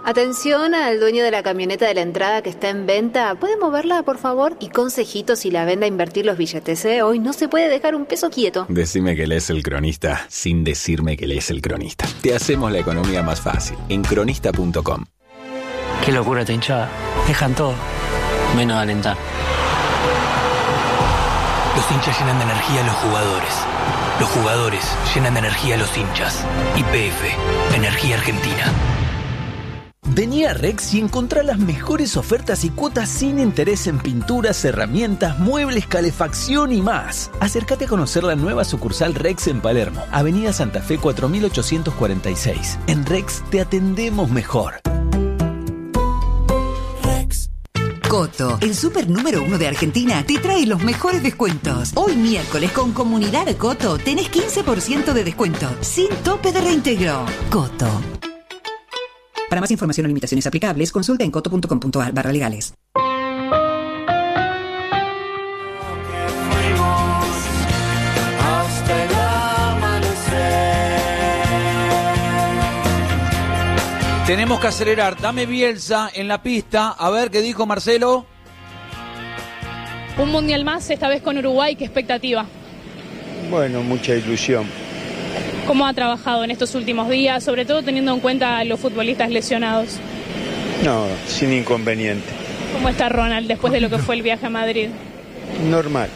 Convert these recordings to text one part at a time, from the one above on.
Atención al dueño de la camioneta de la entrada que está en venta. ¿Puede moverla, por favor? Y consejitos si la vende a invertir los billetes, ¿eh? Hoy no se puede dejar un peso quieto. Decime que lees El Cronista sin decirme que lees El Cronista. Te hacemos la economía más fácil en cronista.com. Qué locura esta hinchada. Dejan todo, menos de alentar. Los hinchas llenan de energía a los jugadores. Los jugadores llenan de energía a los hinchas. YPF, Energía Argentina. Vení a Rex y encontrá las mejores ofertas y cuotas sin interés en pinturas, herramientas, muebles, calefacción y más. Acércate a conocer la nueva sucursal Rex en Palermo, Avenida Santa Fe 4846. En Rex te atendemos mejor. Coto, el super número 1 de Argentina, te trae los mejores descuentos. Hoy miércoles con Comunidad Coto tenés 15% de descuento, sin tope de reintegro. Coto. Para más información o limitaciones aplicables, consulta en coto.com.ar/legales. Tenemos que acelerar. Dame Bielsa en la pista. A ver qué dijo Marcelo. Un mundial más, esta vez con Uruguay. ¿Qué expectativa? Bueno, mucha ilusión. ¿Cómo ha trabajado en estos últimos días, sobre todo teniendo en cuenta a los futbolistas lesionados? No, sin inconveniente. ¿Cómo está Ronald después de lo que fue el viaje a Madrid? Normal.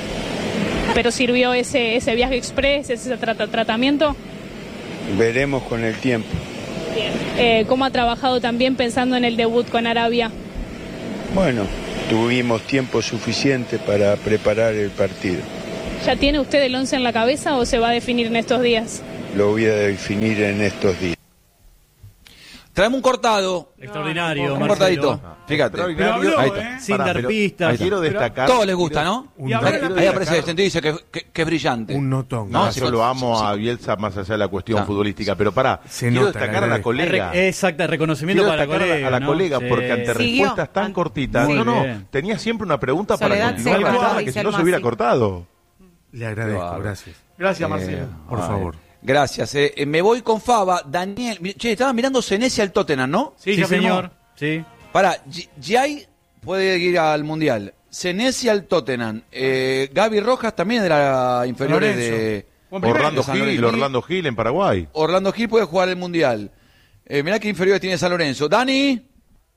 ¿Pero sirvió ese viaje express, ese tratamiento? Veremos con el tiempo. Bien. ¿Cómo ha trabajado también pensando en el debut con Arabia? Bueno, tuvimos tiempo suficiente para preparar el partido. ¿Ya tiene usted el 11 en la cabeza o se va a definir en estos días? Lo voy a definir en estos días. Traemos un cortado. Extraordinario, un Marcelo. cortadito. Fíjate. Pero habló, sin dar pistas. Quiero destacar. Todos les gusta, ¿no? Ahí aparece el y dice que es brillante. Un notón. No, yo lo amo a Bielsa más allá de la cuestión futbolística, pero quiero destacar a la colega. Exacto, reconocimiento Quiero para la colega. a la colega, porque ante respuestas tan cortitas, tenía siempre una pregunta para continuar la charla que si no se hubiera cortado. Le agradezco, gracias. Gracias, Marcelo. Por favor. Gracias. Me voy con Fava. Daniel. Che, estaba mirando Senesi al Tottenham, ¿no? Sí, señor. Sí. Pará, Giai puede ir al Mundial. Senesi al Tottenham. Gaby Rojas también de la inferiores de Orlando Gil en Paraguay. Orlando Gil puede jugar el Mundial. Mirá qué inferiores tiene San Lorenzo. Dani.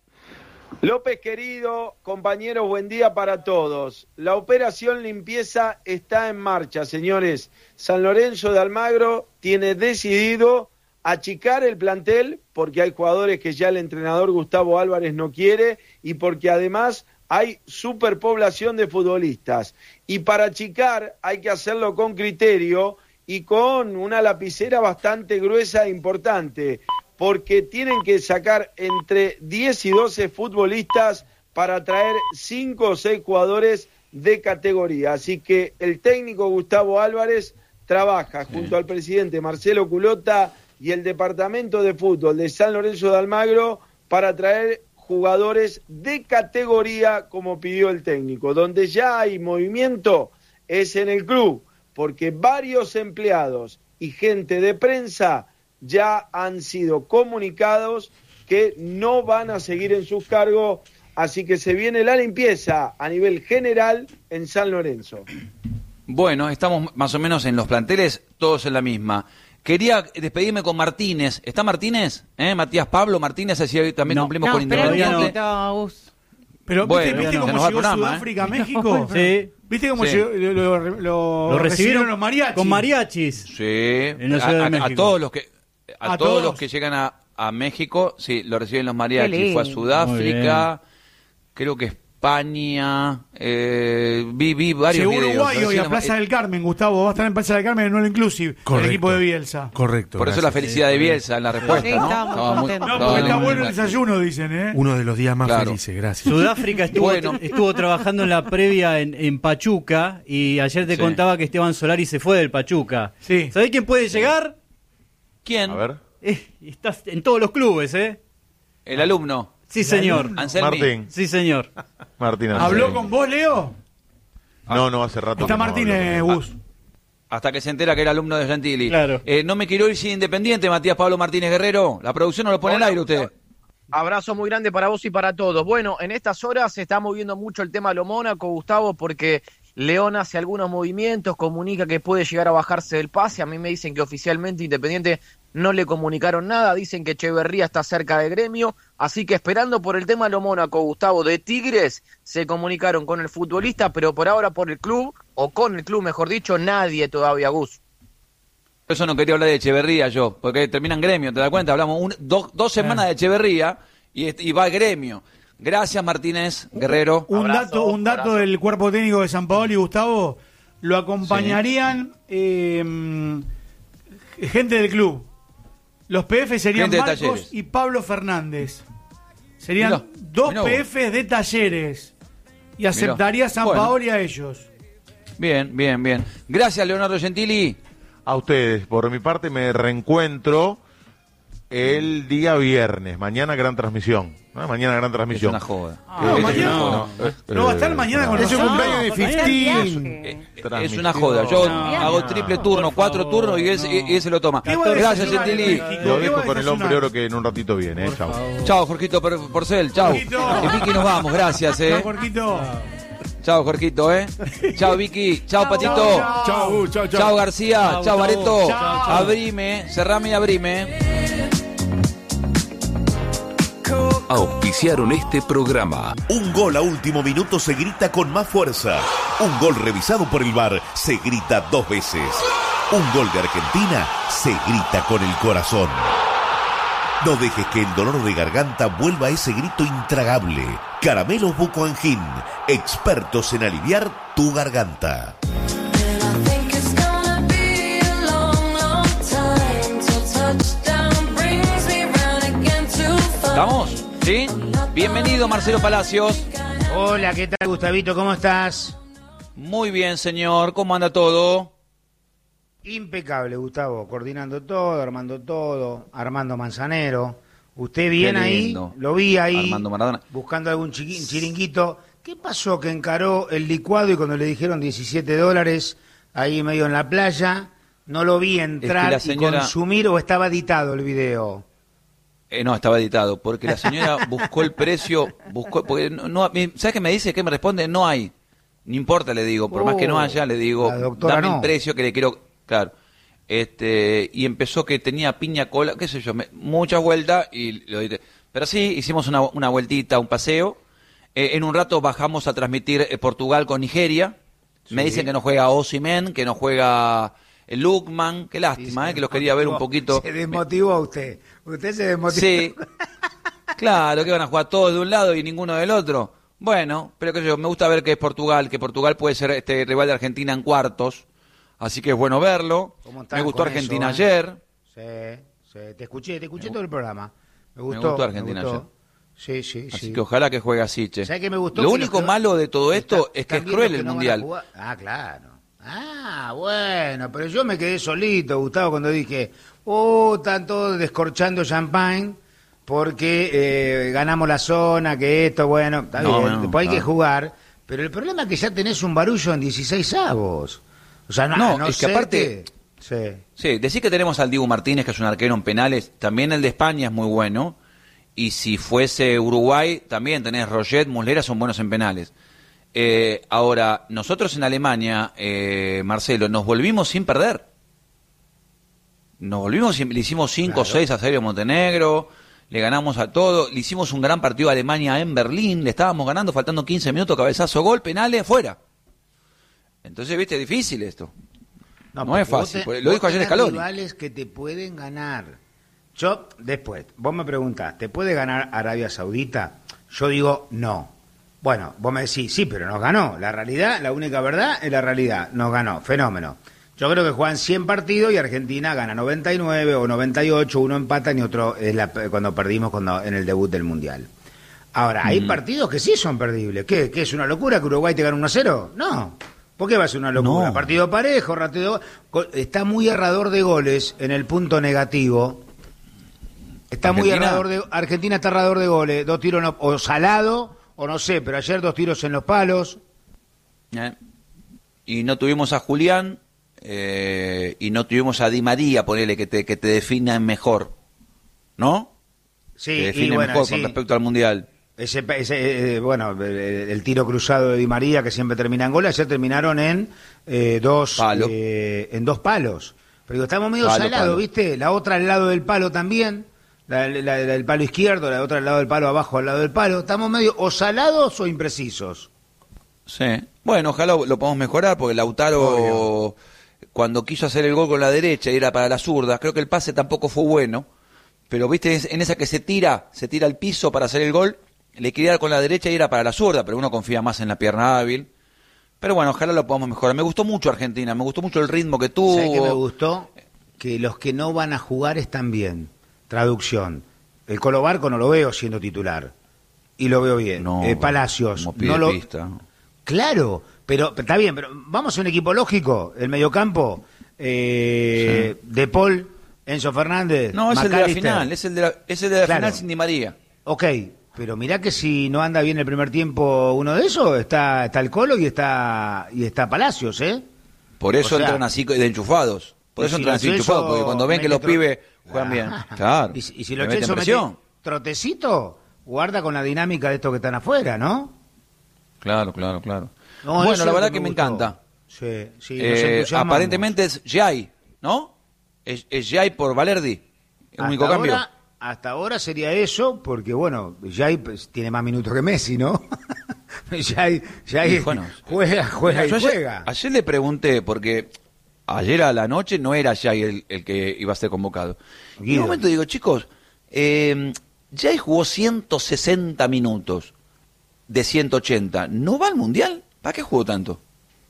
López, querido, compañeros, buen día para todos. La operación limpieza está en marcha, señores. San Lorenzo de Almagro tiene decidido achicar el plantel porque hay jugadores que ya el entrenador Gustavo Álvarez no quiere y porque además hay superpoblación de futbolistas. Y para achicar hay que hacerlo con criterio y con una lapicera bastante gruesa e importante, porque tienen que sacar entre 10 y 12 futbolistas para traer 5 o 6 jugadores de categoría. Así que el técnico Gustavo Álvarez trabaja junto al presidente Marcelo Culota y el departamento de fútbol de San Lorenzo de Almagro para traer jugadores de categoría como pidió el técnico. Donde ya hay movimiento es en el club, porque varios empleados y gente de prensa ya han sido comunicados que no van a seguir en sus cargos, así que se viene la limpieza a nivel general en San Lorenzo. Bueno, estamos más o menos en los planteles, todos en la misma. Quería despedirme con Martínez. ¿Está Martínez? Matías Pablo Martínez, así hoy también cumplimos con Independiente. Pero bueno, ¿viste cómo llegó Sudáfrica a México? Sí. ¿Viste cómo lo recibieron los mariachis? Con mariachis. Sí. En la Ciudad de México. A todos los que llegan a México, sí, lo reciben los mariachis. Fue a Sudáfrica, creo que España, vi varios videos. Uruguay hoy a Plaza del Carmen, Gustavo, va a estar en Plaza del Carmen en No Inclusive, el equipo de Bielsa. Correcto. Por eso la felicidad de Bielsa en la respuesta, sí, ¿no? Porque está bueno el desayuno, dicen, Uno de los días más felices, gracias. Sudáfrica estuvo trabajando en la previa en Pachuca y ayer te contaba que Esteban Solari se fue del Pachuca. Sí. ¿Sabés quién puede llegar? ¿Quién? A ver. Estás en todos los clubes, El alumno. Sí, señor. Anselmi. Martín. Sí, señor. Martín Anselmi. ¿Habló con vos, Leo? No, hace rato. Está Martínez Bus. Hasta que se entera que era alumno de Gentili. Claro. No me quiero ir sin Independiente, Matías Pablo Martínez Guerrero. La producción no lo pone al aire usted. Abrazo muy grande para vos y para todos. Bueno, en estas horas se está moviendo mucho el tema de lo Mónaco, Gustavo, porque León hace algunos movimientos, comunica que puede llegar a bajarse del pase. A mí me dicen que oficialmente Independiente no le comunicaron nada, dicen que Echeverría está cerca de Gremio, así que esperando por el tema de lo Mónaco, Gustavo, de Tigres, se comunicaron con el futbolista, pero por ahora por el club, o con el club mejor dicho, nadie todavía, Gus. Eso no quería hablar de Echeverría yo, porque termina en Gremio, ¿te das cuenta? Hablamos dos semanas de Echeverría y va al Gremio. Gracias, Martínez Guerrero. Un dato del cuerpo técnico de San Paolo y Gustavo, lo acompañarían gente del club. Los PF serían Marcos y Pablo Fernández. Serían dos PFs de Talleres. Y aceptaría San Paolo a ellos. Bien. Gracias, Leonardo Gentili. A ustedes. Por mi parte me reencuentro el día viernes. Mañana gran transmisión. Mañana gran transmisión. Es una joda. Mañana. No va a estar mañana con nosotros. Es un cumpleaños de 15. Es una joda. Yo hago triple turno, 4 turnos y ese lo toma. Gracias, Gentili. Lo dejo con el hombre oro que en un ratito viene. Chao. Chao, Jorgito Porcel. Chao. Y Vicky, nos vamos. Gracias. Chao, Jorgito. Chao, Jorgito, Chao, Vicky. Chao, Patito. Chao, García. Chao, Bareto. Abrime. Cerrame y abrime. Auspiciaron este programa. Un gol a último minuto se grita con más fuerza. Un gol revisado por el VAR se grita 2 veces. Un gol de Argentina se grita con el corazón. No dejes que el dolor de garganta vuelva a ese grito intragable. Caramelos Bucoangin, expertos en aliviar tu garganta. ¿Estamos? ¿Sí? Bienvenido, Marcelo Palacios. Hola, ¿qué tal, Gustavito? ¿Cómo estás? Muy bien, señor. ¿Cómo anda todo? Impecable, Gustavo. Coordinando todo, Armando Manzanero. ¿Usted bien ahí? Lo vi ahí. Armando Maradona. Buscando algún chiringuito. ¿Qué pasó que encaró el licuado y cuando le dijeron $17 ahí medio en la playa, no lo vi entrar y consumir o estaba editado el video? No, estaba editado, porque la señora buscó el precio, porque ¿sabes qué me dice? ¿Qué me responde? No hay. No importa, le digo, por más que no haya, le digo, dame el precio que le quiero, claro. Y empezó que tenía piña cola, qué sé yo, muchas vueltas y lo edité. Pero sí, hicimos una vueltita, un paseo. En un rato bajamos a transmitir Portugal con Nigeria. Sí. Me dicen que no juega Osimhen, que no juega Lukman. Qué lástima, que los quería ver un poquito. Se desmotivó a usted. Usted se desmotivó. Sí. Claro, que van a jugar todos de un lado y ninguno del otro. Bueno, pero qué sé yo, me gusta ver que Portugal puede ser rival de Argentina en cuartos. Así que es bueno verlo. Me gustó Argentina ayer. Sí, te escuché todo el programa. Me gustó Argentina ayer. Sí. Así que ojalá que juegue así, che. ¿Sabes qué me gustó? Lo único malo de todo esto es que es cruel el Mundial. Claro. Bueno, pero yo me quedé solito, Gustavo, cuando dije, están todos descorchando champagne porque ganamos la zona, que esto, bueno, está bien, después hay que jugar, pero el problema es que ya tenés un barullo en 16avos. O sea, no es que aparte... Sí, decir que tenemos al Dibu Martínez, que es un arquero en penales, también el de España es muy bueno, y si fuese Uruguay, también tenés Roget, Muslera, son buenos en penales. Ahora, nosotros en Alemania, Marcelo, nos volvimos sin perder. Le hicimos 5-6 a Serbia Montenegro, le ganamos a todo, le hicimos un gran partido a Alemania en Berlín, le estábamos ganando, faltando 15 minutos, cabezazo, gol, penales, fuera. Entonces, viste, es difícil esto. No es fácil, lo dijo ayer Scaloni. Rivales que te pueden ganar. Yo, después, vos me preguntás, ¿te puede ganar Arabia Saudita? Yo digo, no. Bueno, vos me decís, sí, pero nos ganó. La realidad, la única verdad es la realidad. Nos ganó, fenómeno. Yo creo que juegan 100 partidos y Argentina gana 99 o 98, uno empata y otro es cuando perdimos en el debut del Mundial. Ahora, hay partidos que sí son perdibles. ¿Qué es una locura que Uruguay te gane 1-0? No. ¿Por qué va a ser una locura? No. Partido parejo, está muy errador de goles en el punto negativo. Argentina está errador de goles. 2 tiros o salado, o no sé, pero ayer 2 tiros en los palos. Y no tuvimos a Julián, y no tuvimos a Di María, ponele, que te definan mejor. ¿No? Sí, Sí, que define mejor con respecto al Mundial. El tiro cruzado de Di María, que siempre termina en gol, ayer terminaron en dos palos. Pero digo, estamos medio salados, ¿viste? La otra al lado del palo también, la del palo izquierdo, la otra al lado del palo, abajo al lado del palo. Estamos medio o salados o imprecisos. Sí. Bueno, ojalá lo podamos mejorar, porque Lautaro, cuando quiso hacer el gol con la derecha y era para la zurda, creo que el pase tampoco fue bueno. Pero, ¿viste? En esa que se tira al piso para hacer el gol, le quería dar con la derecha y era para la zurda, pero uno confía más en la pierna hábil. Pero bueno, ojalá lo podamos mejorar. Me gustó mucho Argentina, me gustó mucho el ritmo que tuvo. ¿Sabés qué me gustó? Que los que no van a jugar están bien. Traducción. El Colo Barco no lo veo siendo titular. Y lo veo bien. No, Palacios. No lo... pista. Claro, pero está bien, pero vamos a un equipo lógico. El mediocampo, De Paul, Enzo Fernández. No, es el de la final, es el de la final sin Di María. Ok, pero mirá que si no anda bien el primer tiempo uno de esos, está el Colo y está Palacios, ¿eh? Por eso entran así de enchufados. Por eso entran así enchufados, porque cuando ven que los pibes juegan bien. Claro. Y si los Chelsea meten trotecito, guarda con la dinámica de estos que están afuera, ¿no? Claro. No, bueno, la verdad que me encanta. Sí, aparentemente es Jai, ¿no? Es Jai por Valerdi, el único cambio. Hasta ahora sería eso, porque bueno, Jai tiene más minutos que Messi, ¿no? Jai bueno, juega. Ayer le pregunté, porque ayer a la noche no era Jai el que iba a ser convocado. Y en un momento digo, chicos, Jai jugó 160 minutos de 180. ¿No va al Mundial? ¿Para qué jugó tanto?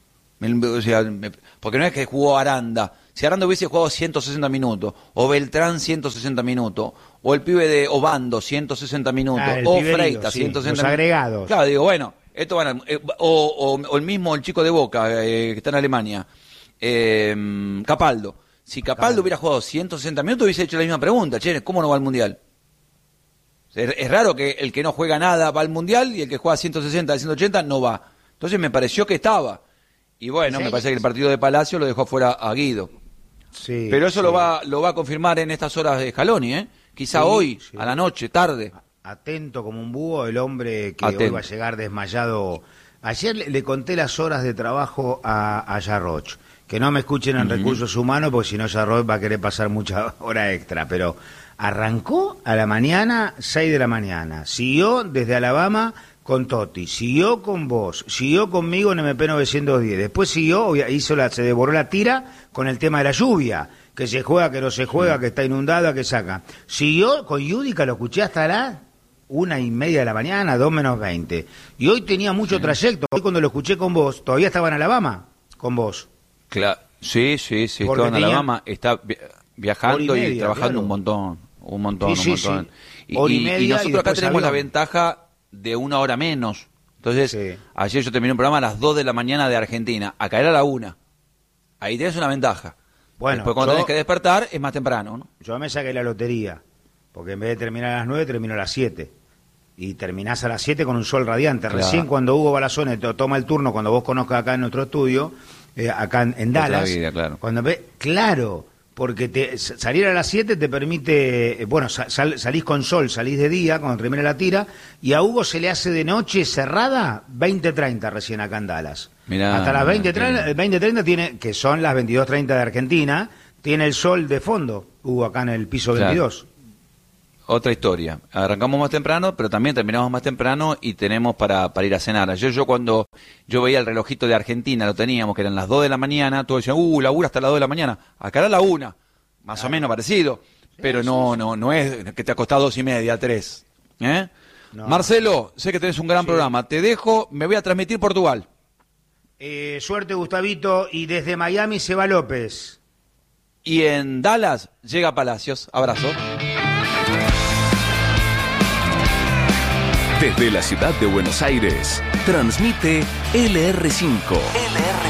Porque no es que jugó Aranda. Si Aranda hubiese jugado 160 minutos, o Beltrán 160 minutos, o el pibe de Obando 160 minutos, o Freitas 160 minutos. Agregados. Claro, digo, bueno, esto van o el mismo el chico de Boca, que está en Alemania, Capaldo. Si Capaldo hubiera jugado 160 minutos, hubiese hecho la misma pregunta. Che, ¿cómo no va al Mundial? Es raro que el que no juega nada va al Mundial y el que juega 160 de 180 no va. Entonces me pareció que estaba. Y bueno, me parece que el partido de Palacio lo dejó fuera a Guido. Sí, pero eso lo va a confirmar en estas horas de Scaloni, ¿eh? Quizá hoy, a la noche, tarde. Atento como un búho el hombre que hoy va a llegar desmayado. Ayer le conté las horas de trabajo a Jarroch. Que no me escuchen en Recursos Humanos, porque si no Jarroch va a querer pasar mucha hora extra. Pero arrancó a la mañana, 6 de la mañana. Siguió desde Alabama con Totti, siguió con vos, siguió conmigo en MP 910, después siguió, se devoró la tira con el tema de la lluvia, que se juega, que no se juega, que está inundada, que saca. Siguió con Yudica, lo escuché hasta las 1:30 de la mañana, 2 menos 20. Y hoy tenía mucho trayecto, hoy cuando lo escuché con vos, todavía estaba en Alabama, con vos. Claro, sí, estaba en Alabama, está viajando y trabajando claro. un montón. Y nosotros acá tenemos la ventaja de 1 hora menos. Entonces, ayer yo terminé un programa a las 2 de la mañana de Argentina. Acá era la 1. Ahí tienes una ventaja. Bueno, después cuando tenés que despertar es más temprano, ¿no? Yo me saqué la lotería, porque en vez de terminar a las 9, termino a las 7. Y terminás a las 7 con un sol radiante. Claro. Recién cuando Hugo Balazone toma el turno, cuando vos conozcas acá en nuestro estudio, acá en Dallas. Vida, claro. Cuando claro, porque salir a las 7 te permite, salís con sol, salís de día, cuando termina la tira, y a Hugo se le hace de noche cerrada 20:30 recién acá en Dallas. Mirá, hasta las 20:30 tiene, que son las 22:30 de Argentina, tiene el sol de fondo, Hugo, acá en el piso 22. Claro. Otra historia. Arrancamos más temprano, pero también terminamos más temprano y tenemos para ir a cenar. Ayer cuando yo veía el relojito de Argentina, lo teníamos, que eran las 2 de la mañana, todos decían, labura hasta las 2 de la mañana. Acá era la 1, más o menos parecido, pero no es que te ha costado 2:30, 3. No. Marcelo, sé que tenés un gran programa. Te dejo, me voy a transmitir Portugal. Suerte, Gustavito, y desde Miami se va López. Y en Dallas llega Palacios. Abrazo. Desde la ciudad de Buenos Aires, transmite LR5.